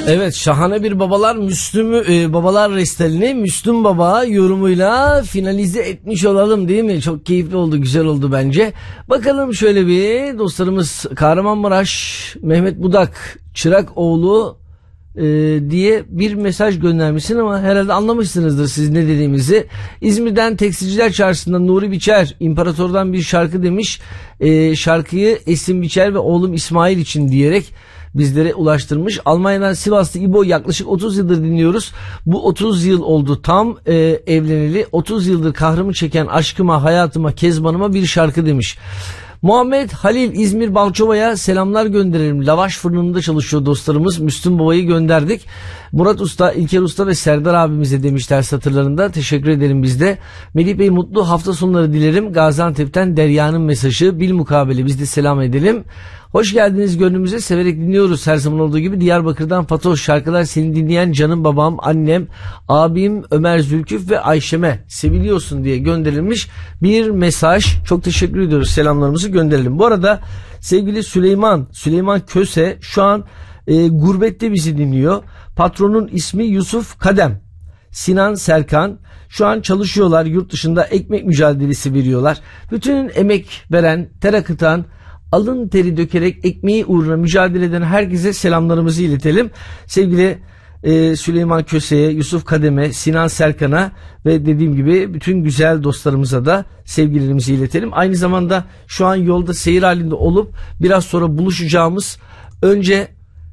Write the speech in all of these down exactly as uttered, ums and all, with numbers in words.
Evet, şahane bir babalar Müslüm e, babalar restalini Müslüm Baba yorumuyla finalize etmiş olalım değil mi? Çok keyifli oldu, güzel oldu bence. Bakalım şöyle bir dostlarımız Kahramanmaraş Mehmet Budak Çırakoğlu e, diye bir mesaj göndermişsin ama herhalde anlamışsınızdır siz ne dediğimizi. İzmir'den Tekstilciler Çarşısı'nda Nuri Biçer İmparator'dan bir şarkı demiş. E, şarkıyı Esin Biçer ve oğlum İsmail için diyerek bizlere ulaştırmış. Almanya'dan Sivaslı İbo yaklaşık otuz yıldır dinliyoruz. Bu otuz yıl oldu tam e, evleneli. otuz yıldır kahrımı çeken aşkıma, hayatıma, Kezbanıma bir şarkı demiş. Muhammed Halil İzmir Balçova'ya selamlar gönderelim. Lavaş fırınında çalışıyor dostlarımız. Müslüm Baba'yı gönderdik. Murat Usta, İlker Usta ve Serdar abimize demişler satırlarında. Teşekkür ederim biz de. Melih Bey mutlu hafta sonları dilerim. Gaziantep'ten Derya'nın mesajı. Bilmukabele biz de selam edelim. Hoş geldiniz gönlümüze, severek dinliyoruz her zaman olduğu gibi. Diyarbakır'dan Fatoş, şarkılar seni dinleyen canım babam, annem, abim Ömer Zülküf ve Ayşem'e seviliyorsun diye gönderilmiş bir mesaj. Çok teşekkür ediyoruz, selamlarımızı gönderelim. Bu arada sevgili Süleyman, Süleyman Köse şu an e, gurbette bizi dinliyor. Patronun ismi Yusuf Kadem, Sinan Serkan. Şu an çalışıyorlar, yurt dışında ekmek mücadelesi veriyorlar. Bütün emek veren, ter akıtan, alın teri dökerek ekmeği uğruna mücadele eden herkese selamlarımızı iletelim. Sevgili e, Süleyman Köse'ye, Yusuf Kadem'e, Sinan Serkan'a ve dediğim gibi bütün güzel dostlarımıza da sevgilerimizi iletelim. Aynı zamanda şu an yolda seyir halinde olup biraz sonra buluşacağımız, önce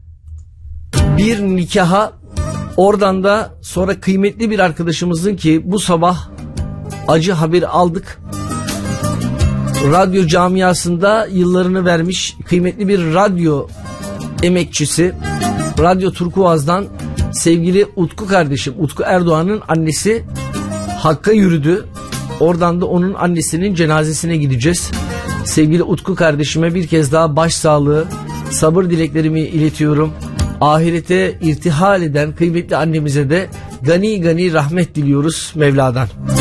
bir nikaha, oradan da sonra kıymetli bir arkadaşımızın ki bu sabah acı haberi aldık. Radyo camiasında yıllarını vermiş kıymetli bir radyo emekçisi, Radyo Turkuaz'dan sevgili Utku kardeşim, Utku Erdoğan'ın annesi Hakk'a yürüdü. Oradan da onun annesinin cenazesine gideceğiz. Sevgili Utku kardeşime bir kez daha başsağlığı, sabır dileklerimi iletiyorum. Ahirete irtihal eden kıymetli annemize de gani gani rahmet diliyoruz Mevla'dan.